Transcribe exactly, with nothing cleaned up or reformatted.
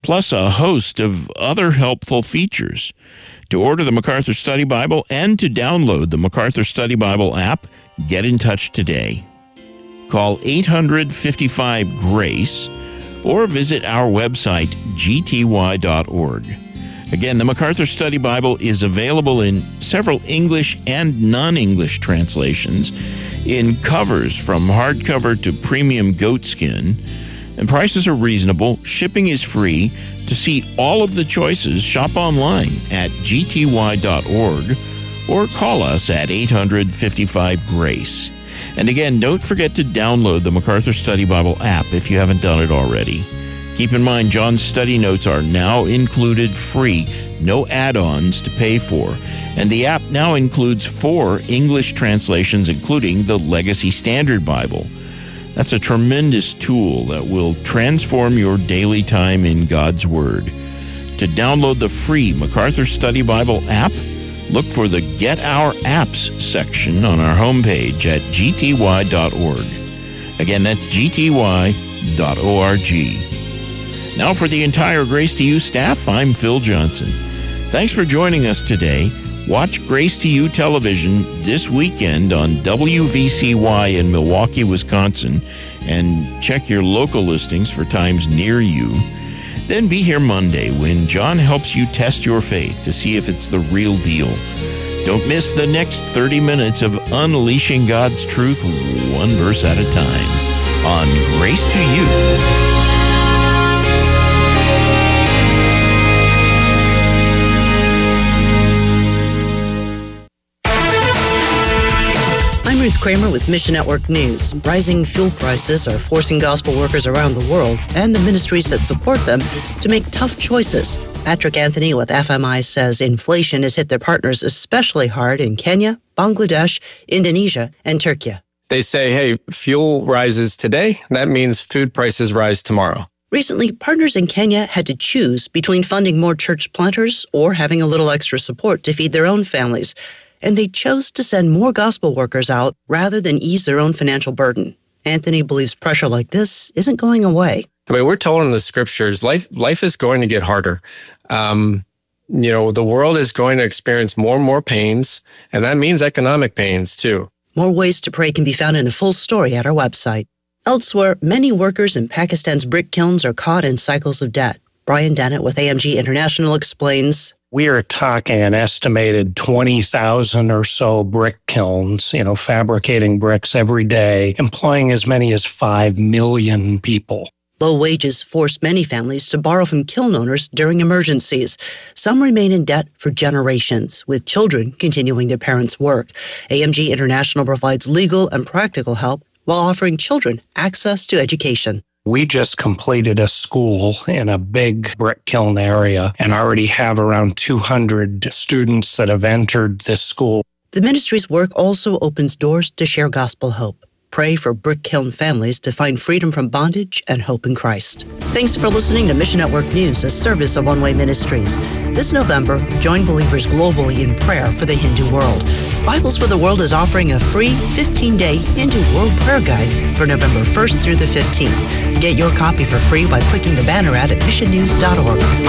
plus a host of other helpful features. To order the MacArthur Study Bible and to download the MacArthur Study Bible app, get in touch today. Call eight hundred, fifty-five, GRACE or visit our website, g t y dot org. Again, the MacArthur Study Bible is available in several English and non-English translations, in covers from hardcover to premium goatskin, and prices are reasonable. Shipping is free. To see all of the choices, shop online at g t y dot org or call us at eight hundred, fifty-five, GRACE. And again, don't forget to download the MacArthur Study Bible app if you haven't done it already. Keep in mind, John's study notes are now included free, no add-ons to pay for. And the app now includes four English translations, including the Legacy Standard Bible. That's a tremendous tool that will transform your daily time in God's Word. To download the free MacArthur Study Bible app, look for the Get Our Apps section on our homepage at g t y dot org. Again, that's g t y dot org. Now for the entire Grace to You staff, I'm Phil Johnson. Thanks for joining us today. Watch Grace to You television this weekend on W V C Y in Milwaukee, Wisconsin, and check your local listings for times near you. Then be here Monday when John helps you test your faith to see if it's the real deal. Don't miss the next thirty minutes of unleashing God's truth one verse at a time on Grace to You. Ruth Kramer with Mission Network News. Rising fuel prices are forcing gospel workers around the world and the ministries that support them to make tough choices. Patrick Anthony with F M I says inflation has hit their partners especially hard in Kenya, Bangladesh, Indonesia, and Turkey. They say, hey, fuel rises today. That means food prices rise tomorrow. Recently, partners in Kenya had to choose between funding more church planters or having a little extra support to feed their own families. And they chose to send more gospel workers out rather than ease their own financial burden. Anthony believes pressure like this isn't going away. I mean, we're told in the scriptures, life life is going to get harder. Um, you know, the world is going to experience more and more pains, and that means economic pains, too. More ways to pray can be found in the full story at our website. Elsewhere, many workers in Pakistan's brick kilns are caught in cycles of debt. Brian Dennett with A M G International explains. We are talking an estimated twenty thousand or so brick kilns, you know, fabricating bricks every day, employing as many as five million people. Low wages force many families to borrow from kiln owners during emergencies. Some remain in debt for generations, with children continuing their parents' work. A M G International provides legal and practical help while offering children access to education. We just completed a school in a big brick kiln area and already have around two hundred students that have entered this school. The ministry's work also opens doors to share gospel hope. Pray for brick kiln families to find freedom from bondage and hope in Christ. Thanks for listening to Mission Network News, a service of One Way Ministries. This November, join believers globally in prayer for the Hindu world. Bibles for the World is offering a free fifteen-day Hindu World Prayer Guide for November first through the fifteenth. Get your copy for free by clicking the banner ad at mission news dot org.